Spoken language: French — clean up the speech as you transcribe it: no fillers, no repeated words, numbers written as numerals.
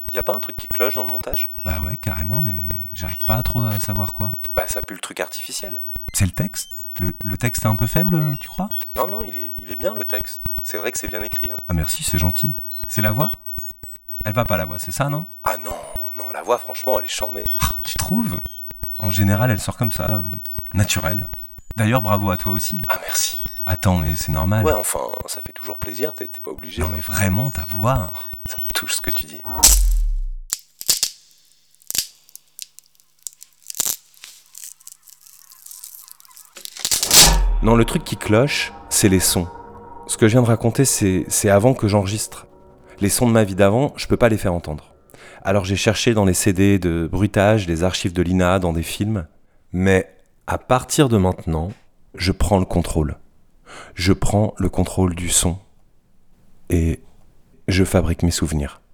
Y a pas un truc qui cloche dans le montage? Bah ouais, carrément, mais j'arrive pas trop à savoir quoi. Bah ça pue le truc artificiel. C'est le texte le texte est un peu faible, tu crois? Non, il est bien le texte. C'est vrai que c'est bien écrit. Hein. Ah merci, c'est gentil. C'est la voix? Elle va pas la voix, c'est ça, non? Ah non, la voix franchement elle est chambée. Ah, tu trouves? En général, elle sort comme ça, naturelle. D'ailleurs, bravo à toi aussi. Ah merci. Attends, mais c'est normal. Ouais enfin, ça fait toujours plaisir, t'es pas obligé. Non mais vraiment, ta voix. Ça me touche ce que tu dis. Non, le truc qui cloche, c'est les sons. Ce que je viens de raconter, c'est avant que j'enregistre. Les sons de ma vie d'avant, je peux pas les faire entendre. Alors j'ai cherché dans les CD de bruitage, les archives de l'INA, dans des films. Mais à partir de maintenant, je prends le contrôle. Je prends le contrôle du son. Et je fabrique mes souvenirs.